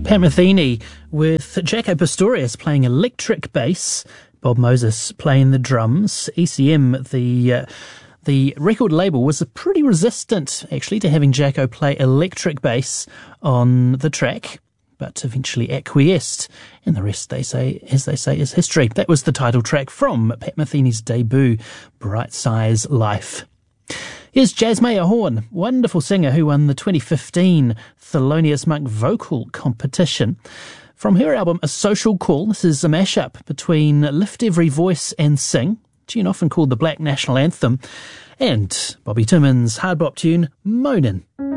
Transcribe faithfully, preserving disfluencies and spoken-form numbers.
Pat Metheny with Jaco Pastorius playing electric bass, Bob Moses playing the drums. E C M, the uh, the record label, was pretty resistant actually to having Jaco play electric bass on the track, but eventually acquiesced, and the rest, they say, as they say, is history. That was the title track from Pat Metheny's debut, Bright Size Life. Here's Jasmaya Horn, wonderful singer who won the twenty fifteen Thelonious Monk Vocal Competition. From her album A Social Call, this is a mashup between Lift Every Voice and Sing, tune often called the Black National Anthem, and Bobby Timmons' hard bop tune, Moanin'.